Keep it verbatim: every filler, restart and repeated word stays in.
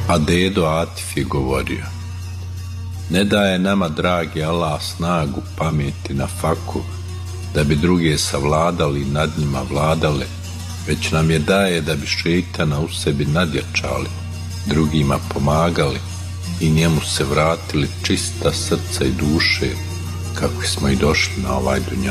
A dedo Atif je govorio: ne daje nama dragi Allah snagu, pameti na faku, da bi druge savladali i nad njima vladale, već nam je daje da bi šeitana u sebi nadjačali, drugima pomagali i njemu se vratili čista srca i duše, kako smo i došli na ovaj dunja.